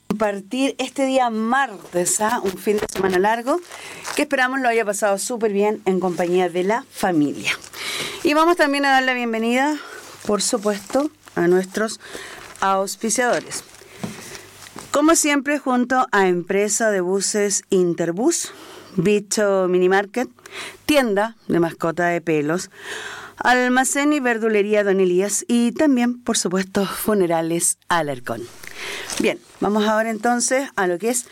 Compartir este día martes, un fin de semana largo, que esperamos lo haya pasado súper bien en compañía de la familia. Y vamos también a dar la bienvenida, por supuesto, a nuestros auspiciadores. Como siempre, junto a Empresa de Buses Interbus, Bicho Mini Market, Tienda de Mascota de Pelos, Almacén y Verdulería Don Elías y también, por supuesto, Funerales Alarcón. Bien, vamos ahora entonces a lo que es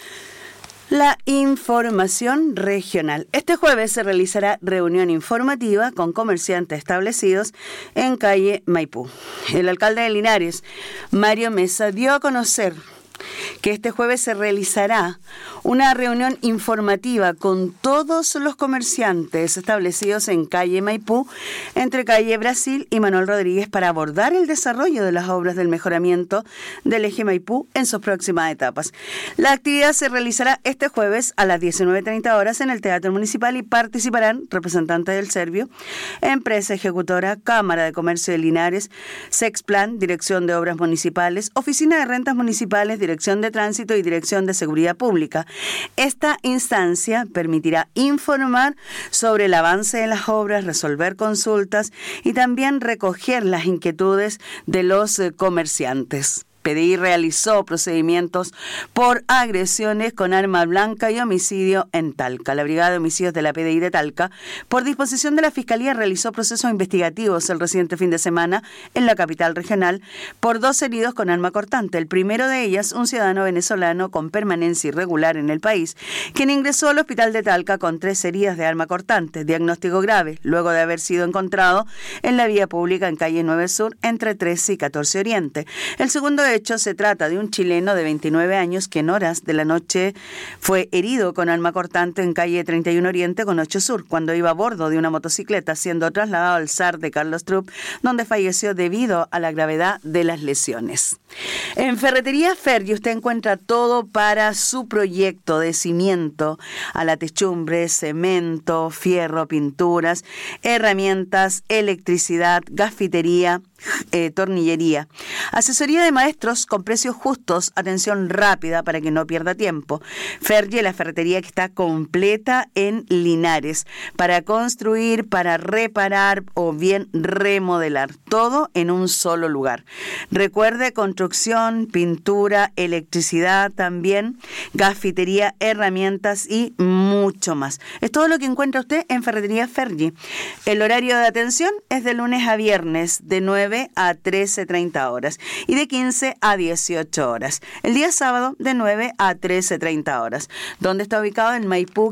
la información regional. Este jueves se realizará reunión informativa con comerciantes establecidos en calle Maipú. El alcalde de Linares, Mario Mesa, dio a conocer que este jueves se realizará una reunión informativa con todos los comerciantes establecidos en calle Maipú, entre calle Brasil y Manuel Rodríguez, para abordar el desarrollo de las obras del mejoramiento del eje Maipú en sus próximas etapas. La actividad se realizará este jueves a las 19:30 horas en el Teatro Municipal y participarán representantes del Servio, Empresa Ejecutora, Cámara de Comercio de Linares, Sexplan, Dirección de Obras Municipales, Oficina de Rentas Municipales, Dirección de Tránsito y Dirección de Seguridad Pública. Esta instancia permitirá informar sobre el avance de las obras, resolver consultas y también recoger las inquietudes de los comerciantes. PDI realizó procedimientos por agresiones con arma blanca y homicidio en Talca. La Brigada de Homicidios de la PDI de Talca, por disposición de la Fiscalía, realizó procesos investigativos el reciente fin de semana en la capital regional por 2 heridos con arma cortante. El primero de ellas, un ciudadano venezolano con permanencia irregular en el país, quien ingresó al hospital de Talca con 3 heridas de arma cortante, diagnóstico grave, luego de haber sido encontrado en la vía pública en calle 9 Sur, entre 13 y 14 Oriente. El segundo hecho se trata de un chileno de 29 años que en horas de la noche fue herido con arma cortante en calle 31 Oriente con 8 Sur, cuando iba a bordo de una motocicleta, siendo trasladado al SAR de Carlos Trupp, donde falleció debido a la gravedad de las lesiones. En Ferretería Fergie usted encuentra todo para su proyecto de cimiento, a la techumbre, cemento, fierro, pinturas, herramientas, electricidad, gasfitería, tornillería. Asesoría de maestros con precios justos, atención rápida para que no pierda tiempo. Fergie, la ferretería que está completa en Linares, para construir, para reparar o bien remodelar, todo en un solo lugar. Recuerde, construcción, pintura, electricidad también, gasfitería, herramientas y mucho más. Es todo lo que encuentra usted en Ferretería Fergie. El horario de atención es de lunes a viernes, de 9 a 13:30 horas y de 15 a 18 horas. El día sábado de 9 a 13:30 horas. ¿Dónde está ubicado? En Maipú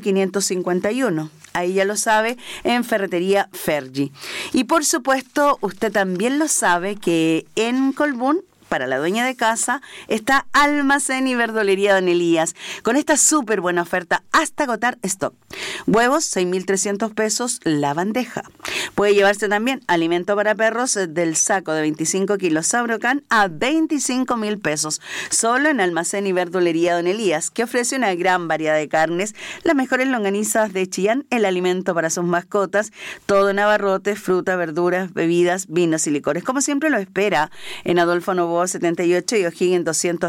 551. Ahí ya lo sabe, en Ferretería Fergie. Y por supuesto, usted también lo sabe que en Colbún, para la dueña de casa, está Almacén y Verdulería Don Elías, con esta súper buena oferta hasta agotar stock. Huevos, 6.300 pesos la bandeja. Puede llevarse también alimento para perros del saco de 25 kilos Sabrocan a 25.000 pesos, solo en Almacén y Verdulería Don Elías, que ofrece una gran variedad de carnes, las mejores longanizas de Chillán, el alimento para sus mascotas, todo en abarrotes, fruta, verduras, bebidas, vinos y licores. Como siempre lo espera en Adolfo Noboa 78 y O'Higgins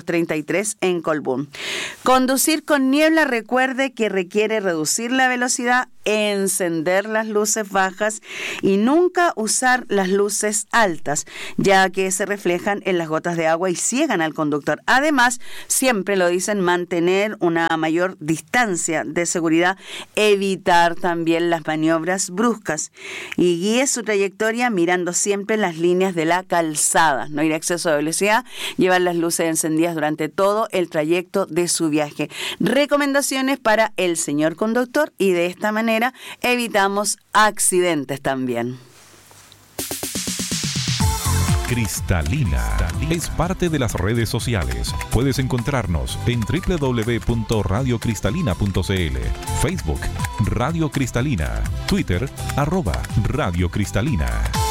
233 en Colbún. Conducir con niebla, recuerde que requiere reducir la velocidad, encender las luces bajas y nunca usar las luces altas, ya que se reflejan en las gotas de agua y ciegan al conductor. Además, siempre lo dicen, mantener una mayor distancia de seguridad, evitar también las maniobras bruscas y guíe su trayectoria mirando siempre las líneas de la calzada, no ir a exceso de velocidad, llevar las luces encendidas durante todo el trayecto de su viaje. Recomendaciones para el señor conductor y de esta manera evitamos accidentes también. Cristalina es parte de las redes sociales. Puedes encontrarnos en www.radiocristalina.cl, Facebook Radio Cristalina, Twitter @Radio Cristalina.